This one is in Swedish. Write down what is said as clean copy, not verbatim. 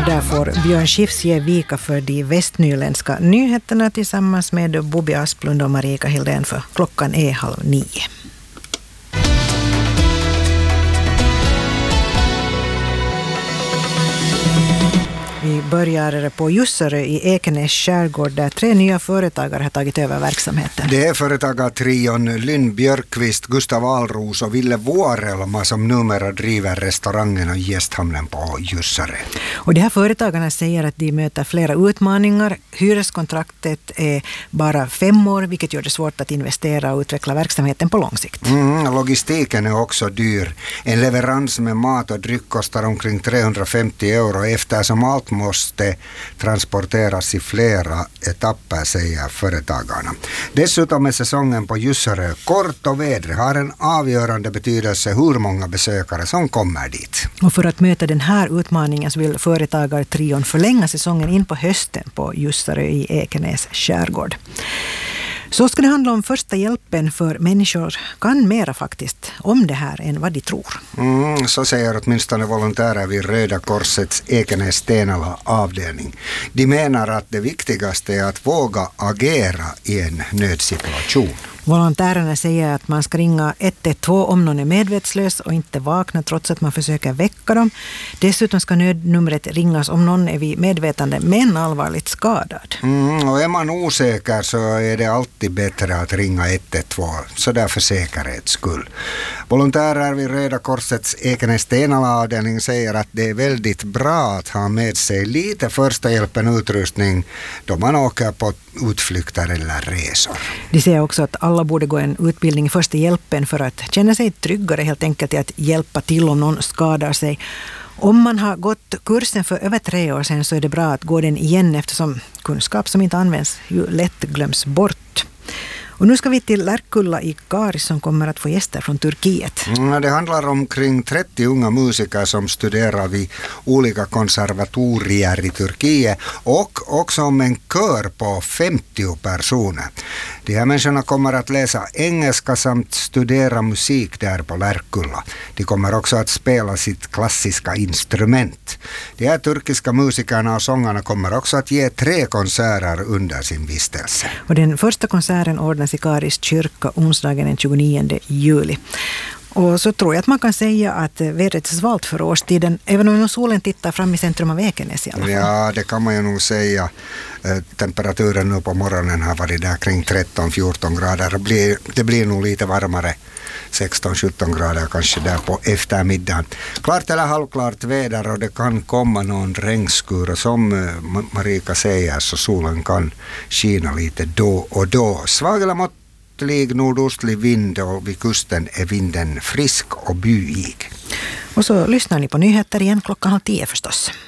där får Björn Skifs ge vika för de västnyländska nyheterna tillsammans med Bobby Asplund och Marika Hildén, för klockan är 8:30. Vi börjar på Jusserö i Ekenäs skärgård där 3 nya företagare har tagit över verksamheten. Det är företagartrion Lynn Björkqvist, Gustav Alros och Ville Vuorelma som numera driver restaurangen och gästhamnen på Jusserö. Och de här företagarna säger att de möter flera utmaningar. Hyreskontraktet är bara 5 år, vilket gör det svårt att investera och utveckla verksamheten på lång sikt. Logistiken är också dyr. En leverans med mat och dryck kostar omkring 350 euro eftersom allt måste transporteras i flera etapper, säger företagarna. Dessutom är säsongen på Jusserö kort och vädret har en avgörande betydelse hur många besökare som kommer dit. Och för att möta den här utmaningen så vill företagartrion förlänga säsongen in på hösten på Jusserö i Ekenäs skärgård. Så ska det handla om första hjälpen, för människor kan mera faktiskt om det här än vad de tror. Så säger åtminstone volontärer vid Röda Korsets Ekenäs Stenala avdelning. De menar att det viktigaste är att våga agera i en nödsituation. Volontärerna säger att man ska ringa 112 om någon är medvetslös och inte vakna trots att man försöker väcka dem. Dessutom ska nödnumret ringas om någon är vid medvetande men allvarligt skadad. Och är man osäker så är det alltid bättre att ringa 112, så där för säkerhets skull. Volontärer vid Röda Korsets Ekenäs Stenala avdelning säger att det är väldigt bra att ha med sig lite första hjälpen utrustning då man åker på utflykter eller resor. De säger också att alla borde gå en utbildning i första hjälpen för att känna sig tryggare helt enkelt i att hjälpa till om någon skadar sig. Om man har gått kursen för över 3 år sedan så är det bra att gå den igen, eftersom kunskap som inte används ju lätt glöms bort. Och nu ska vi till Lärkulla i Karis som kommer att få gäster från Turkiet. Det handlar om omkring 30 unga musiker som studerar vid olika konservatorier i Turkiet och också om en kör på 50 personer. De här människorna kommer att läsa engelska samt studera musik där på Lärkulla. De kommer också att spela sitt klassiska instrument. De här turkiska musikerna och sångarna kommer också att ge 3 konserter under sin vistelse. Och den första konserten ordnas i Karis kyrka onsdagen den 29 juli. Och så tror jag att man kan säga att vädret är svalt för årstiden, även om solen tittar fram i centrum av Ekenäs i alla fall. Ja, det kan man ju nog säga. Temperaturen nu på morgonen har varit där kring 13-14 grader. Det blir nog lite varmare, 16-17 grader kanske där på eftermiddagen. Klart eller halvklart väder och det kan komma någon regnskur, och som Marika säger så solen kan skina lite då och då. Svag eller måttlig nordostlig vind och vid kusten är vinden frisk och byig. Och så lyssnar ni på nyheter igen klockan 10 förstås.